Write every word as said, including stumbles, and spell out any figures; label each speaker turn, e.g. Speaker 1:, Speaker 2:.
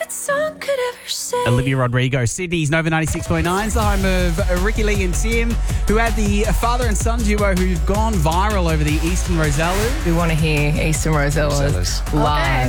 Speaker 1: that song could ever say.
Speaker 2: Olivia Rodrigo, Sydney's Nova ninety-six point nine is the home of Ricky Lee and Tim, who had the father and son duo who've gone viral over the Eastern Rosellas.
Speaker 3: We want to hear Eastern Rosellas
Speaker 4: Rosellas.
Speaker 3: live.